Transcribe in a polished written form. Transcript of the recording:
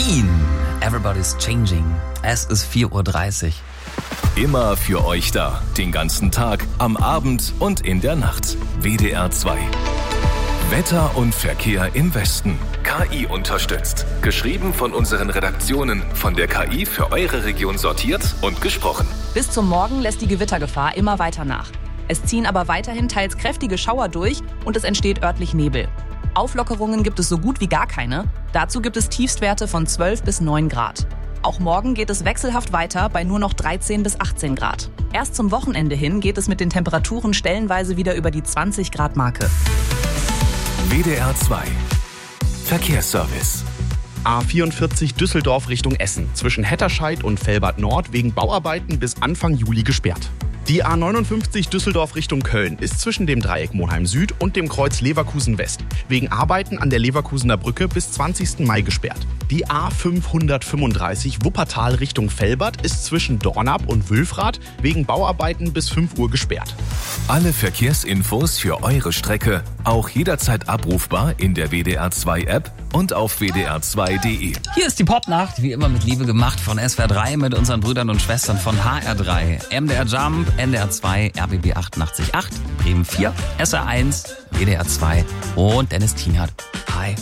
Queen, Everybody's Changing. Es ist 4:30 Uhr. Immer für euch da. Den ganzen Tag, am Abend und in der Nacht. WDR 2. Wetter und Verkehr im Westen. KI unterstützt. Geschrieben von unseren Redaktionen. Von der KI für eure Region sortiert und gesprochen. Bis zum Morgen lässt die Gewittergefahr immer weiter nach. Es ziehen aber weiterhin teils kräftige Schauer durch und es entsteht örtlich Nebel. Auflockerungen gibt es so gut wie gar keine. Dazu gibt es Tiefstwerte von 12 bis 9 Grad. Auch morgen geht es wechselhaft weiter bei nur noch 13 bis 18 Grad. Erst zum Wochenende hin geht es mit den Temperaturen stellenweise wieder über die 20 Grad Marke. WDR 2. Verkehrsservice. A44 Düsseldorf Richtung Essen. Zwischen Hetterscheid und Velbert Nord wegen Bauarbeiten bis Anfang Juli gesperrt. Die A59 Düsseldorf Richtung Köln ist zwischen dem Dreieck Monheim Süd und dem Kreuz Leverkusen West wegen Arbeiten an der Leverkusener Brücke bis 20. Mai gesperrt. Die A535 Wuppertal Richtung Velbert ist zwischen Dornap und Wülfrath wegen Bauarbeiten bis 5 Uhr gesperrt. Alle Verkehrsinfos für eure Strecke auch jederzeit abrufbar in der WDR 2 App und auf wdr2.de. Hier ist die Popnacht, wie immer mit Liebe gemacht von SWR 3 mit unseren Brüdern und Schwestern von HR3. MDR Jump, NDR 2, RBB 88.8, Bremen 4, SR 1, WDR 2 und Dennis Tienhardt.